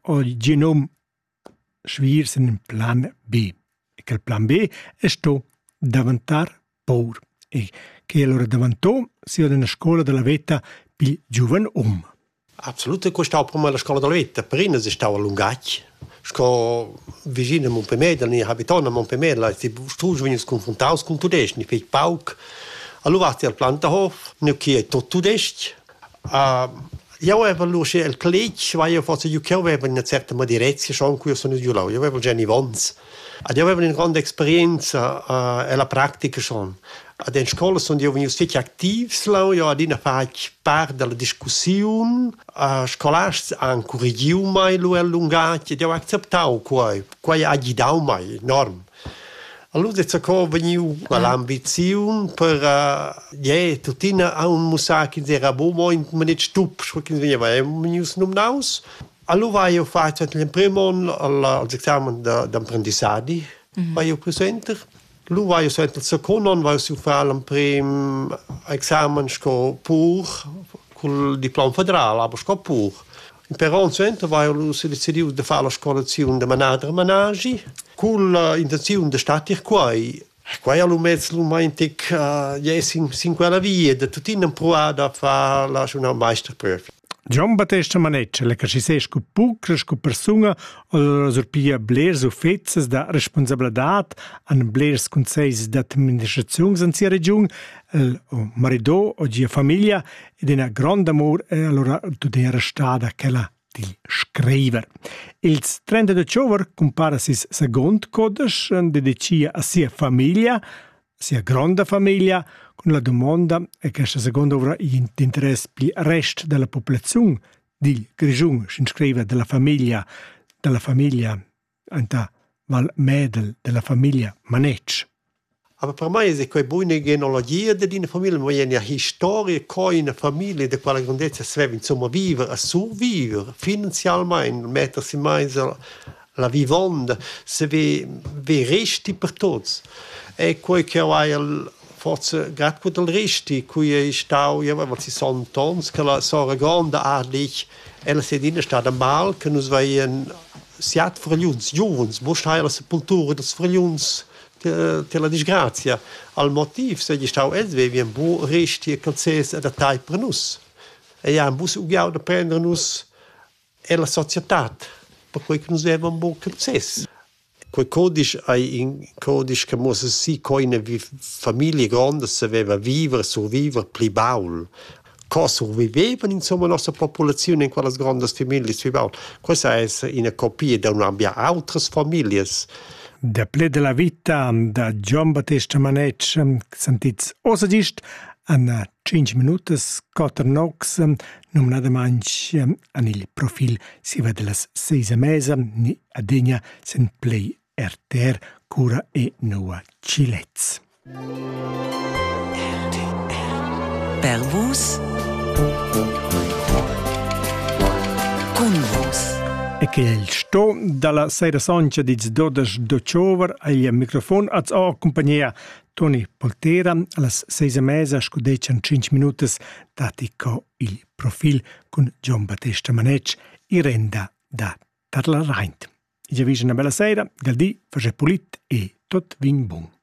o genom schwiers in plan B. E che il plan B è sto davantar paur. E che allora davantò sia una scuola della vita più giovane Absolut, questa è prima la scuola della vita. Prima si stava a Lungacci. Sco vicino a Montpemedel, ne abitano a Montpemedel, si studiano vengono confrontati con tudeschi, ne fai pauc. Allora vasti al Planterhof, ne che è tutto tudeschi. Io avevo luce il college, io forse io avevo una certa madirezza, schon qui sono giù là. Io avevo già Vons. Io avevo una grande esperienza e la pratica schon. Ad in scuola sono io venuto stati attivi, io ad una faccio parte della discussione, scolastici hanno corrigiato mai lo allungato, io ho accettato qua ha agitato mai, enorme. Allora se ho venuto l'ambizione per tutina a un musa che era buono, ma non stup, perché veniva venuto nominaus. Allora io faccio il primo anno all'esame d'apprendissaggio, io presente. Lui va io sento il secondo anno, va io fare il primo esame pur con il diploma federale, ma pur. Per un sento va io si decidiu di fare la scolazione di managgi con l'intenzione di stare qua. Qua io mezzo momento che in quella via, di tutti in provare a fare la meisterprüfung. John Battista Manetsch, le che si sesco puc, sco persona o sorpia blers o fezzes da responsabilitat an blers consells d'administrazione in sia regione, il marido o gia famiglia ed una grande amor e allora tutta era stata quella di scriver. Il 30 ottobre compara sis second codes dedicia a sia famiglia, sia grande famiglia, con la domanda è che questa seconda ora interesse più il resto della popolazione di Grigiun si iscrive della famiglia anta Val Medel, della famiglia Manetsch. Ma per me è quella buona genealogia di una famiglia, ma è una storia che una famiglia di quella grandezza si deve insomma vivere, sopravvivere finanzialmente, mettersi mai la vivanda, se vi resti per tutti. E quello che è forse grazie del resti, cui è stato, io avevo 60 anni, che la sua grande adlich, ella si è stata mal, che noi veien siat fragluns, giovans, bustai la sepoltura des fragluns, della disgrazia. Al motivo, se gli stau vi un buon resti e calzes ad attai per nos. E ha un bus uguale da prendere nos e la società, per cui che nos aveva un buon calzes. Quel codice è un codice che musse sì che una famiglia grande si aveva vivere, sopravvivere, più baul. Che sopravvivevano insomma la nostra popolazione in quelle grandi famiglie più baul. Questa è una copia di un'abbia altre famiglie. Da ple della vita da John Battista Manetsch sentits osagist an 5 minuti 4 nox nominadamanch an il profil si va delle 6 mesa ni adegna sen play RTR cura e noa Cilez. Per vos con vos. E che il sto dalla sera soncia di 12 d'ottobre al microfono az compagnia Toni Poltera alle 6 mesa scudeccian 5 minuti dati co il profil con John Battista Manetsch i renda da Tarla Reint. I già una bella sera, Galdi, face pulit e tot vin bun.